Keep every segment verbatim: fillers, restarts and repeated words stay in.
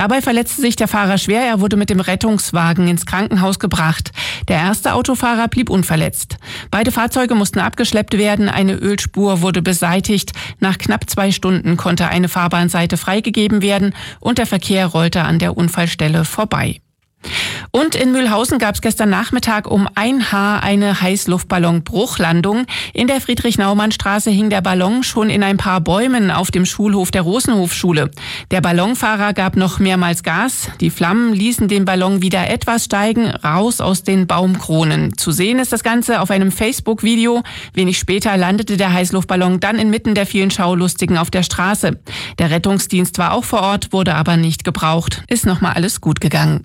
Dabei verletzte sich der Fahrer schwer. Er wurde mit dem Rettungswagen ins Krankenhaus gebracht. Der erste Autofahrer blieb unverletzt. Beide Fahrzeuge mussten abgeschleppt werden. Eine Ölspur wurde beseitigt. Nach knapp zwei Stunden konnte eine Fahrbahnseite freigegeben werden und der Verkehr rollte an der Unfallstelle vorbei. Und in Mühlhausen gab es gestern Nachmittag um ein Haar eine Heißluftballon-Bruchlandung. In der Friedrich-Naumann-Straße hing der Ballon schon in ein paar Bäumen auf dem Schulhof der Rosenhofschule. Der Ballonfahrer gab noch mehrmals Gas. Die Flammen ließen den Ballon wieder etwas steigen, raus aus den Baumkronen. Zu sehen ist das Ganze auf einem Facebook-Video. Wenig später landete der Heißluftballon dann inmitten der vielen Schaulustigen auf der Straße. Der Rettungsdienst war auch vor Ort, wurde aber nicht gebraucht. Ist nochmal alles gut gegangen.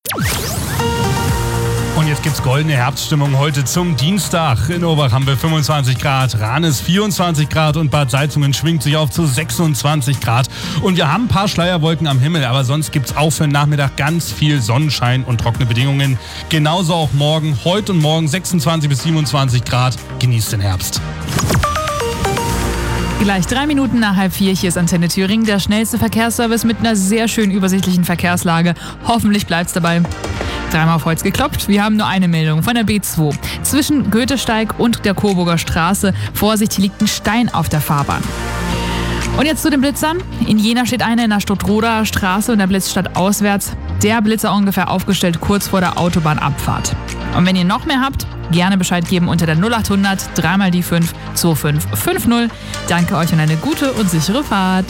Und jetzt gibt's goldene Herbststimmung heute zum Dienstag. In Obach haben wir fünfundzwanzig Grad, Ranis vierundzwanzig Grad und Bad Salzungen schwingt sich auf zu sechsundzwanzig Grad. Und wir haben ein paar Schleierwolken am Himmel, aber sonst gibt's auch für den Nachmittag ganz viel Sonnenschein und trockene Bedingungen. Genauso auch morgen, heute und morgen sechsundzwanzig bis siebenundzwanzig Grad. Genießt den Herbst. Gleich drei Minuten nach halb vier, hier ist Antenne Thüringen, der schnellste Verkehrsservice mit einer sehr schön übersichtlichen Verkehrslage. Hoffentlich bleibt's dabei. Dreimal auf Holz geklopft, wir haben nur eine Meldung von der B zwei. Zwischen Goethesteig und der Coburger Straße. Vorsicht, hier liegt ein Stein auf der Fahrbahn. Und jetzt zu den Blitzern. In Jena steht einer in der Stutt-Roder Straße und der Blitz statt auswärts. Der Blitzer ungefähr aufgestellt kurz vor der Autobahnabfahrt. Und wenn ihr noch mehr habt, gerne Bescheid geben unter der null achthundert drei mal die fünf zwei fünf fünf null. Danke euch und eine gute und sichere Fahrt.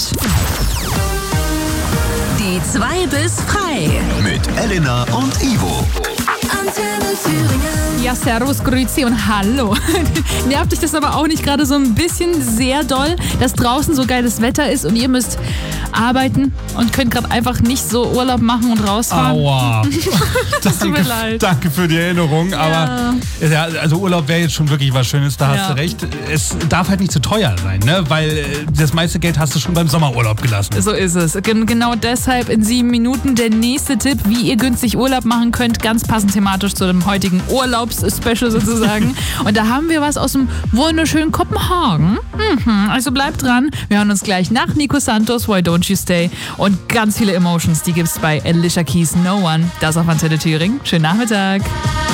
Die zwei bis frei. Mit Elena und Ivo. Antenne Thüringen. Ja, servus, grüezi und hallo. Nervt dich das aber auch nicht gerade so ein bisschen sehr doll, dass draußen so geiles Wetter ist und ihr müsst arbeiten und könnt gerade einfach nicht so Urlaub machen und rausfahren? Aua. Das tut mir danke, leid. danke für die Erinnerung, Ja. aber ja, also Urlaub wäre jetzt schon wirklich was Schönes, da hast Ja. du recht. Es darf halt nicht zu teuer sein, ne? Weil äh, das meiste Geld hast du schon beim Sommerurlaub gelassen. So ist es. Gen- Genau deshalb in sieben Minuten der nächste Tipp, wie ihr günstig Urlaub machen könnt, ganz passend thematisch zu dem heutigen Urlaubs-Special sozusagen. Und da haben wir was aus dem wunderschönen Kopenhagen. Mhm. Also bleibt dran. Wir hören uns gleich nach Nico Santos, Why Don't You Stay? Und ganz viele Emotions, die gibt's bei Alicia Keys No One. Das auf Antenne Thüringen. Schönen Nachmittag.